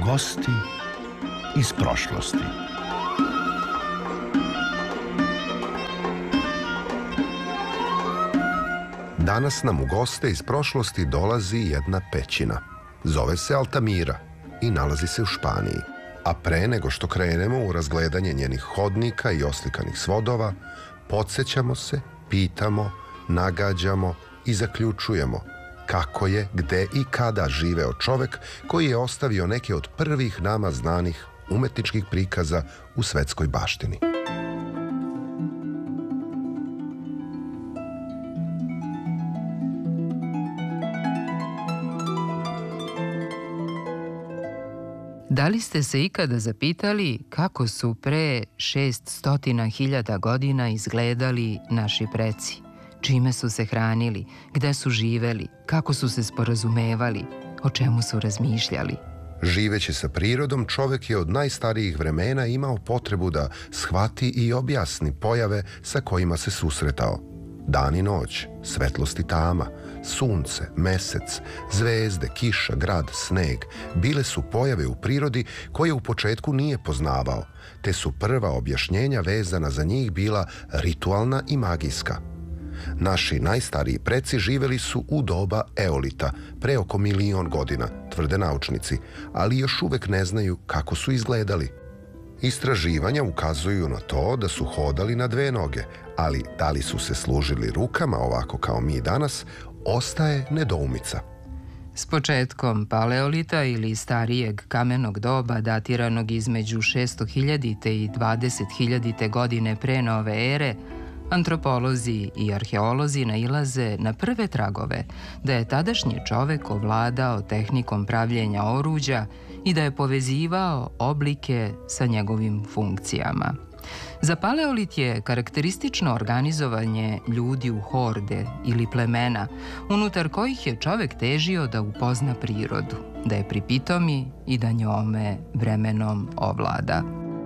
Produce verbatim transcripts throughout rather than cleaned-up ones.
Gosti iz prošlosti. Danas nam u goste iz prošlosti dolazi jedna pećina. Zove se Altamira i nalazi se u Španiji. A pre nego što krenemo u razgledanje njenih hodnika i oslikanih svodova, podsjećamo se, pitamo, nagađamo i zaključujemo kako je, gde i kada živeo čovek koji je ostavio neke od prvih nama znanih umetničkih prikaza u svetskoj baštini. Da li ste se ikada zapitali kako su pre šest stotina hiljada godina izgledali naši preci? Čime su se hranili, gde su živeli, kako su se sporazumevali, o čemu su razmišljali? Živeći sa prirodom, čovek je od najstarijih vremena imao potrebu da shvati i objasni pojave sa kojima se susretao. Dan i noć, svetlost i tama, sunce, mesec, zvezde, kiša, grad, sneg, bile su pojave u prirodi koje u početku nije poznavao, te su prva objašnjenja vezana za njih bila ritualna i magijska. Naši najstariji preci živeli su u doba Eolita, pre oko milion godina, tvrde naučnici, ali još uvek ne znaju kako su izgledali. Istraživanja ukazuju na to da su hodali na dve noge, ali da li su se služili rukama ovako kao mi danas, ostaje nedoumica. S početkom paleolita ili starijeg kamenog doba datiranog između šesto hiljadite i dvadeset hiljadite godine pre nove ere, antropolozi i arheolozi nailaze na prve tragove da je tadašnji čovek ovladao tehnikom pravljenja oruđa i da je povezivao oblike sa njegovim funkcijama. Za paleolit je karakteristično organizovanje ljudi u horde ili plemena, unutar kojih je čovek težio da upozna prirodu, da je pripitomi i da njome vremenom ovlada.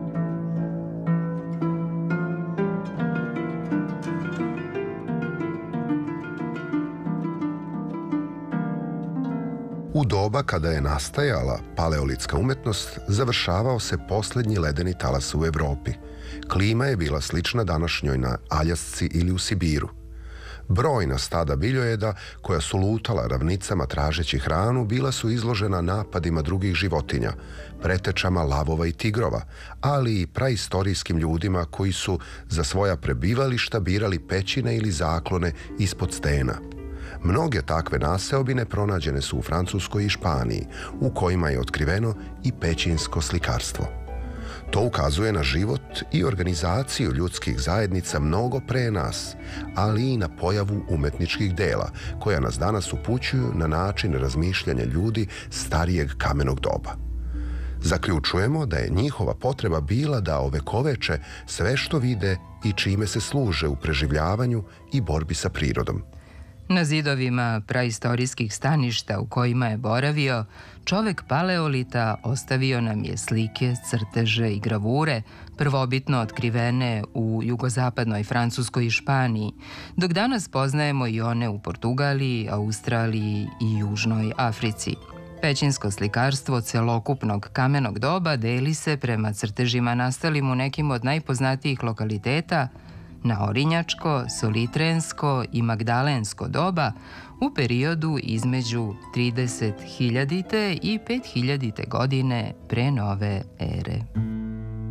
U doba kada je nastajala paleolitska umetnost, završavao se poslednji ledeni talas u Evropi. Klima je bila slična današnjoj na Aljasci ili u Sibiru. Brojna stada biljojeda, koja su lutala ravnicama tražeći hranu, bila su izložena napadima drugih životinja, pretečama lavova i tigrova, ali i praistorijskim ljudima koji su za svoja prebivališta birali pećine ili zaklone ispod stena. Mnoge takve naseobine pronađene su u Francuskoj i Španiji, u kojima je otkriveno i pećinsko slikarstvo. To ukazuje na život i organizaciju ljudskih zajednica mnogo pre nas, ali i na pojavu umetničkih dela, koja nas danas upućuju na način razmišljanja ljudi starijeg kamenog doba. Zaključujemo da je njihova potreba bila da ovekoveče sve što vide i čime se služe u preživljavanju i borbi sa prirodom. Na zidovima praistorijskih staništa u kojima je boravio, čovek paleolita ostavio nam je slike, crteže i gravure, prvobitno otkrivene u jugozapadnoj Francuskoj i Španiji, dok danas poznajemo i one u Portugaliji, Australiji i Južnoj Africi. Pećinsko slikarstvo celokupnog kamenog doba deli se prema crtežima nastalim u nekim od najpoznatijih lokaliteta na Orinjačko, Solitrensko i Magdalensko doba u periodu između trideset hiljadite i pet hiljadite godine pre nove ere.